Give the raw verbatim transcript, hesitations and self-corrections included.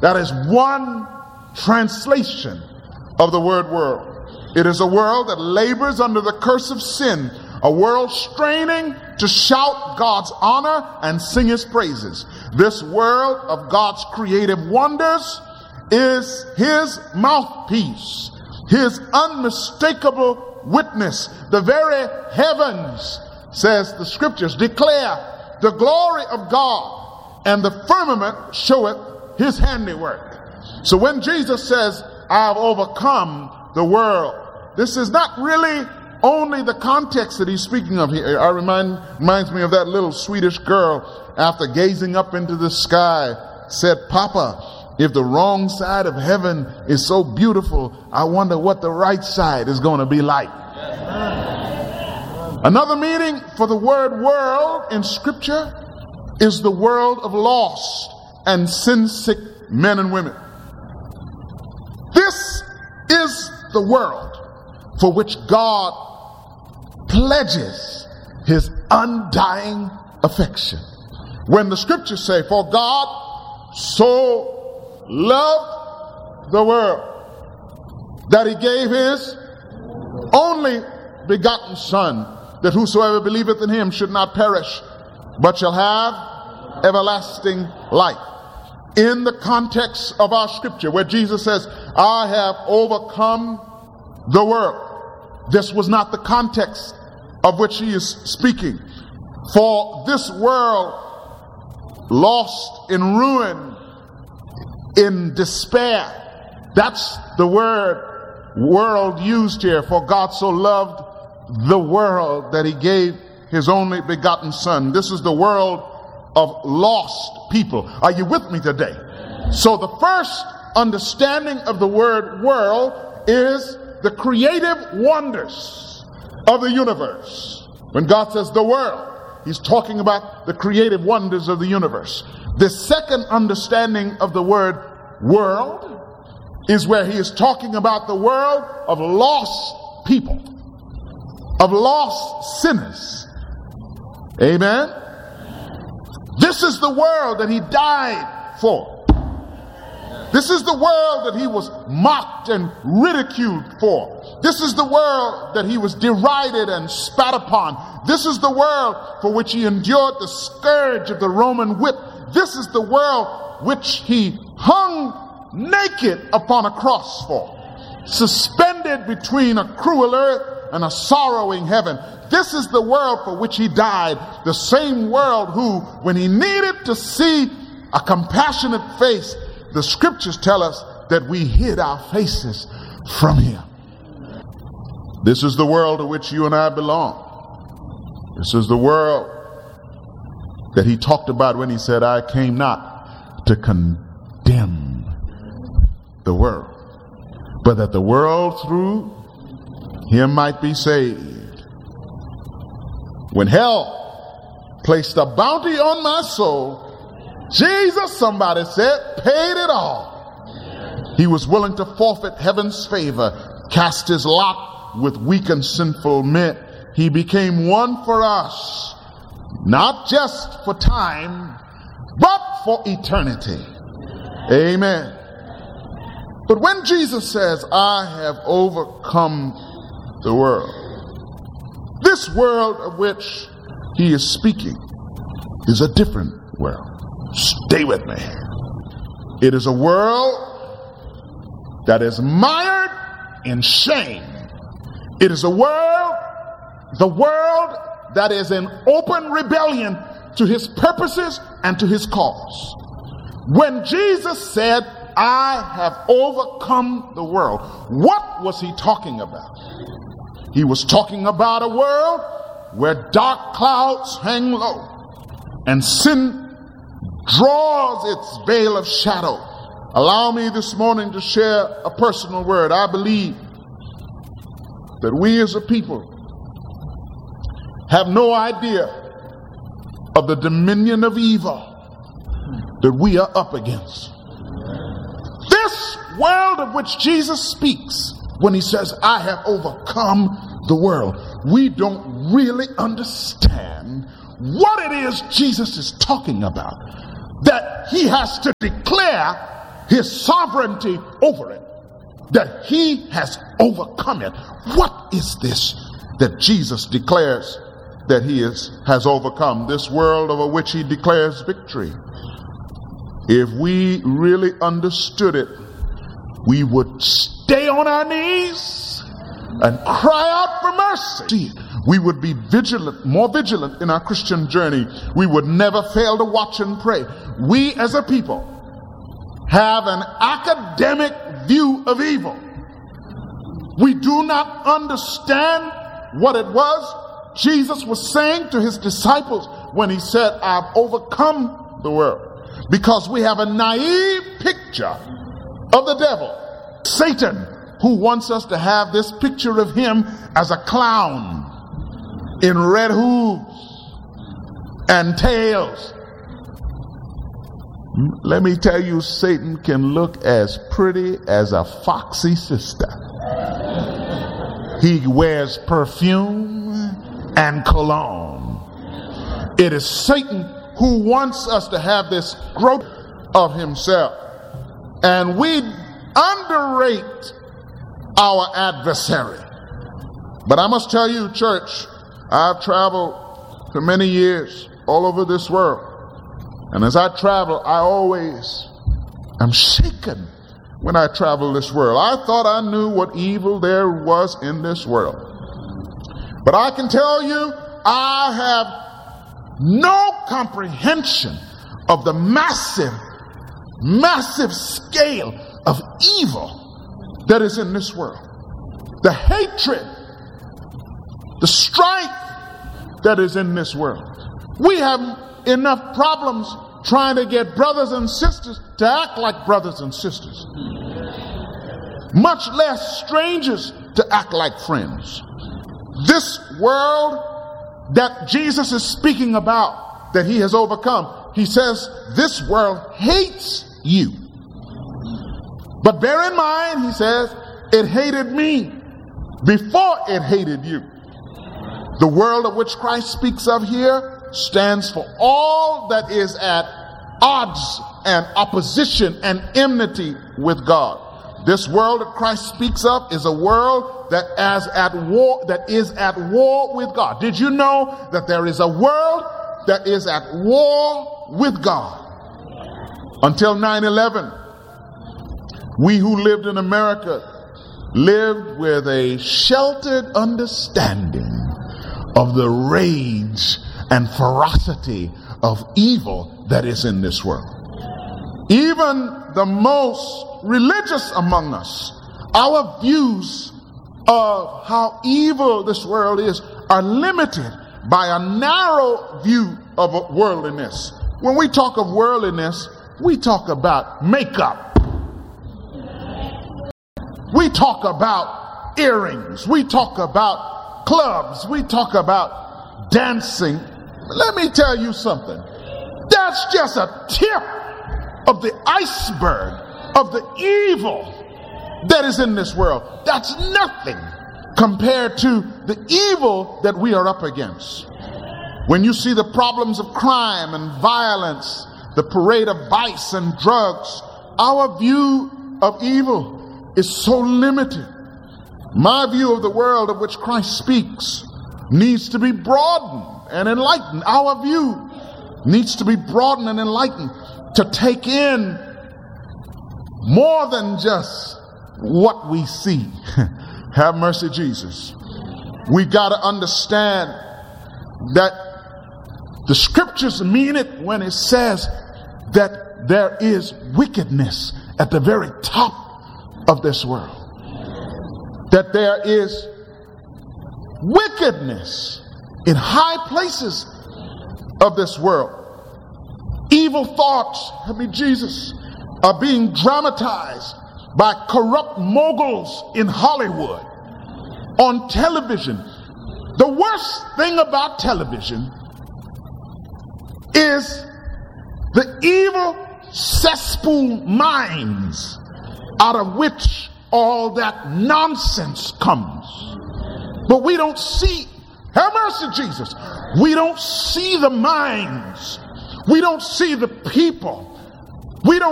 That is one translation of the word world. It is a world that labors under the curse of sin, a world straining to shout God's honor and sing his praises. This world of God's creative wonders is his mouthpiece, his unmistakable witness. The very heavens, says the scriptures, declare the glory of God, and the firmament showeth his handiwork. So when Jesus says, I have overcome the world, this is not really only the context that he's speaking of here. I remind, reminds me of that little Swedish girl, after gazing up into the sky, said, Papa, if the wrong side of heaven is so beautiful, I wonder what the right side is going to be like. Another meaning for the word world in scripture is the world of lost and sin-sick men and women. This is the world for which God pledges his undying affection. When the scriptures say, for God so loved the world that he gave his only begotten Son, that whosoever believeth in him should not perish, but shall have everlasting life. In the context of our scripture, where Jesus says, I have overcome the world, this was not the context of which he is speaking. For this world, lost in ruin, in despair, that's the word world used here. For God so loved the world that he gave his only begotten Son. This is the world of lost people. Are you with me today? So the first understanding of the word world is the creative wonders of the universe. When God says the world, he's talking about the creative wonders of the universe. The second understanding of the word world is where he is talking about the world of lost people, of lost sinners. Amen. This is the world that he died for. This is the world that he was mocked and ridiculed for. This is the world that he was derided and spat upon. This is the world for which he endured the scourge of the Roman whip. This is the world which he hung naked upon a cross for, suspended between a cruel earth and a sorrowing heaven. This is the world for which he died. The same world who, when he needed to see a compassionate face, the scriptures tell us that we hid our faces from him. This is the world to which you and I belong. This is the world that he talked about when he said, I came not to condemn the world, but that the world through him might be saved. When hell placed a bounty on my soul, Jesus, somebody said, paid it all. He was willing to forfeit heaven's favor, cast his lot with weak and sinful men. He became one for us, not just for time, but for eternity. Amen. But when Jesus says, I have overcome the world, this world of which he is speaking is a different world. Stay with me. It is a world that is mired in shame. It is a world, the world that is in open rebellion to his purposes and to his cause. When Jesus said, I have overcome the world, what was he talking about? He was talking about a world where dark clouds hang low and sin draws its veil of shadow. Allow me this morning to share a personal word. I believe that we as a people have no idea of the dominion of evil that we are up against. This world of which Jesus speaks when he says, I have overcome the world, we don't really understand what it is Jesus is talking about, that he has to declare his sovereignty over it, that he has overcome it. What is this that Jesus declares that he is, has overcome? This world over which he declares victory. If we really understood it, we would stay on our knees and cry out for mercy. We would be vigilant, more vigilant in our Christian journey. We would never fail to watch and pray. We as a people have an academic view of evil. We do not understand what it was Jesus was saying to his disciples when he said, I've overcome the world. Because we have a naive picture of the devil, Satan, who wants us to have this picture of him as a clown in red hooves and tails. Let me tell you, Satan can look as pretty as a foxy sister. He wears perfume and cologne. It is Satan who wants us to have this growth of himself. And we underrate our adversary. But I must tell you, church, I've traveled for many years all over this world. And as I travel, I always am shaken when I travel this world. I thought I knew what evil there was in this world. But I can tell you, I have no comprehension of the massive, massive scale of evil that is in this world. The hatred, the strife that is in this world. We have enough problems trying to get brothers and sisters to act like brothers and sisters, much less strangers to act like friends. This world that Jesus is speaking about, that he has overcome, he says this world hates you. But bear in mind, he says, it hated me before it hated you. The world of which Christ speaks of here stands for all that is at odds and opposition and enmity with God. This world that Christ speaks of is a world that as at war that is at war with God. Did you know that there is a world that is at war with God? Until nine eleven, we who lived in America lived with a sheltered understanding of the rage and ferocity of evil that is in this world. Even the most religious among us, our views of how evil this world is are limited by a narrow view of worldliness. When we talk of worldliness, we talk about makeup. We talk about earrings. We talk about clubs. We talk about dancing. Let me tell you something. That's just a tip of the iceberg of the evil that is in this world. That's nothing compared to the evil that we are up against. When you see the problems of crime and violence, the parade of vice and drugs, our view of evil is so limited. My view of the world of which Christ speaks needs to be broadened and enlightened. Our view needs to be broadened and enlightened to take in more than just what we see. Have mercy, Jesus. We've got to understand that the scriptures mean it when it says that there is wickedness at the very top of this world. That there is wickedness in high places of this world. Evil thoughts, help me Jesus, are being dramatized by corrupt moguls in Hollywood, on television. The worst thing about television is the evil cesspool minds out of which all that nonsense comes. But we don't see, have mercy, Jesus, we don't see the minds. We don't see the people. We don't